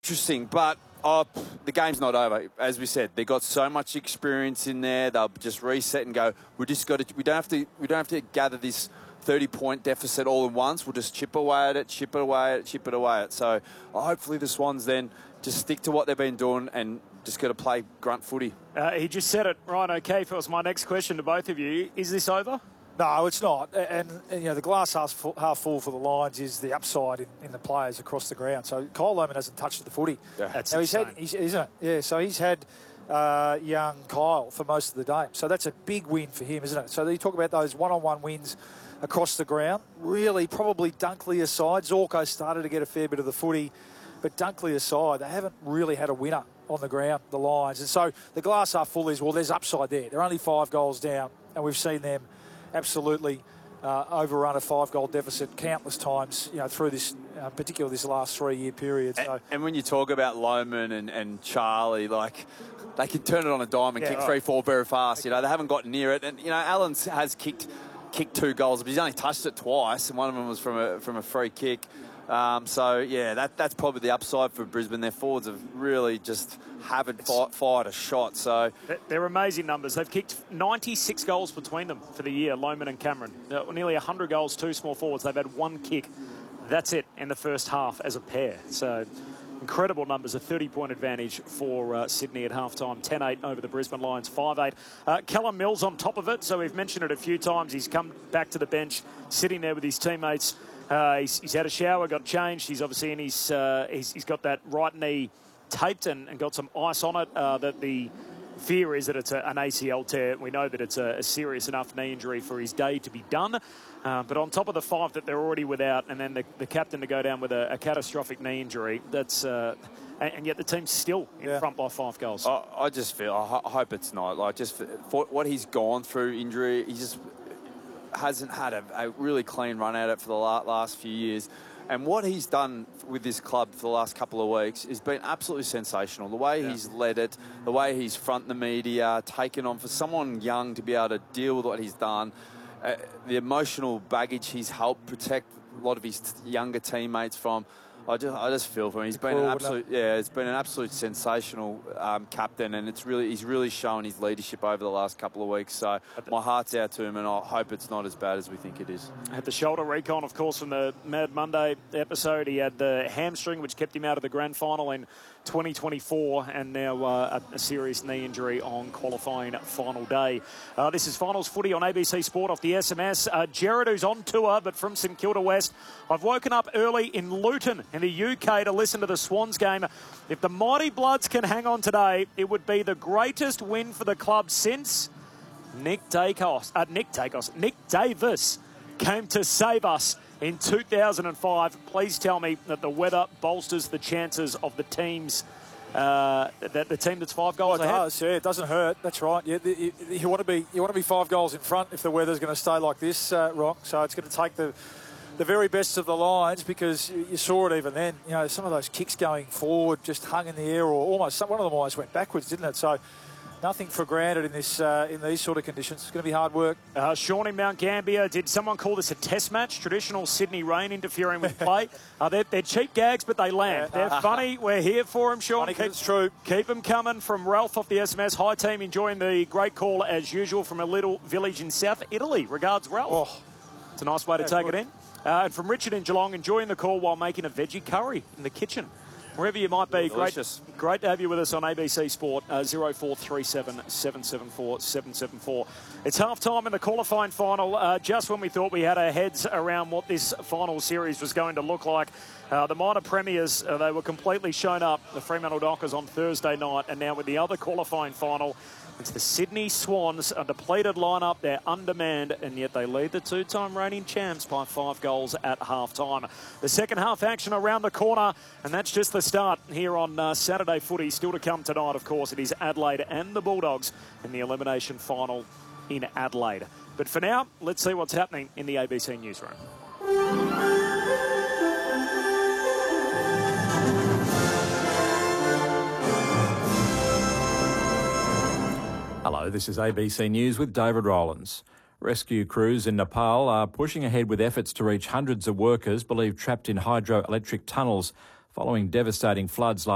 Interesting, but the game's not over. As we said, they got so much experience in there. They'll just reset and go. We don't have to gather this 30-point deficit all at once. We'll just chip away at it. So hopefully the Swans then just stick to what they've been doing and just got to play grunt footy. He just said it, Ryan O'Keefe. It was my next question to both of you. Is this over? No, it's not. And the glass half full for the Lions is the upside in the players across the ground. So Kyle Lohmann hasn't touched the footy. Yeah. That's now insane. isn't it? Yeah, so he's had young Kyle for most of the game. So that's a big win for him, isn't it? So you talk about those one-on-one wins across the ground. Really, probably Dunkley aside. Zorko started to get a fair bit of the footy. But Dunkley aside, they haven't really had a winner on the ground, the Lions. And so the glass half full is, well, there's upside there. They're only 5 goals down, and we've seen them absolutely overrun a 5-goal deficit countless times, through this, particularly this last 3-year period. So. And when you talk about Lohmann and Charlie, like, they can turn it on a dime and kick 3-4 very fast. They haven't got near it. And, Allen has kicked 2 goals, but he's only touched it twice, and one of them was from a free kick. That's probably the upside for Brisbane. Their forwards have really just haven't fired a shot. So they're amazing numbers. They've kicked 96 goals between them for the year, Lohmann and Cameron. Nearly 100 goals, 2 small forwards. They've had 1 kick. That's it in the first half as a pair. So incredible numbers, a 30-point advantage for Sydney at halftime. 10-8 over the Brisbane Lions, 5-8. Callum Mills on top of it. So we've mentioned it a few times. He's come back to the bench, sitting there with his teammates. He's had a shower, got changed. He's obviously in his. He's got that right knee taped and got some ice on it. That the fear is that it's an ACL tear. We know that it's a serious enough knee injury for his day to be done. But on top of the 5 that they're already without, and then the captain to go down with a catastrophic knee injury, that's. And yet the team's still in front by 5 goals. I just feel. I hope it's not. Like, just for what he's gone through, injury, he just hasn't had a really clean run at it for the last few years. And what he's done with this club for the last couple of weeks has been absolutely sensational. The way he's led it, the way he's fronted the media, taken on for someone young to be able to deal with what he's done, the emotional baggage he's helped protect a lot of his younger teammates from. I just feel for him. He's been it's been an absolute sensational captain, and he's really shown his leadership over the last couple of weeks. So my heart's out to him, and I hope it's not as bad as we think it is. Had the shoulder recon, of course, from the Mad Monday episode. He had the hamstring, which kept him out of the grand final in 2024, and now a serious knee injury on qualifying final day. This is Finals Footy on ABC Sport off the SMS. Jared, who's on tour, but from St Kilda West. I've woken up early in Luton in the UK to listen to the Swans game. If the Mighty Bloods can hang on today, it would be the greatest win for the club since Nick Davis came to save us in 2005. Please tell me that the weather bolsters the chances of the teams, that the team that's 5 goals ahead. It does, it doesn't hurt. That's right. Yeah, you want to be 5 goals in front if the weather's going to stay like this, Rock. So it's going to take the very best of the Lions, because you saw it even then. Some of those kicks going forward just hung in the air, or almost one of them almost went backwards, didn't it? So nothing for granted in these sort of conditions. It's going to be hard work. Sean in Mount Gambier, did someone call this a test match? Traditional Sydney rain interfering with play? They're cheap gags, but they land. Yeah. They're funny. We're here for them, Sean. It's true. Keep them coming. From Ralph off the SMS. Hi, team. Enjoying the great call, as usual, from a little village in South Italy. Regards, Ralph. Oh. It's a nice way to take it in. And from Richard in Geelong, enjoying the call while making a veggie curry in the kitchen. Wherever you might be, great to have you with us on ABC Sport, 0437 774 774. It's half-time in the qualifying final, just when we thought we had our heads around what this final series was going to look like. The minor premiers, they were completely shown up, the Fremantle Dockers on Thursday night, and now with the other qualifying final, it's the Sydney Swans, a depleted lineup. They're undermanned, and yet they lead the 2-time reigning champs by 5 goals at half-time. The second half action around the corner, and that's just the start here on Saturday footy. Still to come tonight, of course. It is Adelaide and the Bulldogs in the elimination final in Adelaide. But for now, let's see what's happening in the ABC newsroom. Hello, this is ABC News with David Rowlands. Rescue crews in Nepal are pushing ahead with efforts to reach hundreds of workers believed trapped in hydroelectric tunnels following devastating floods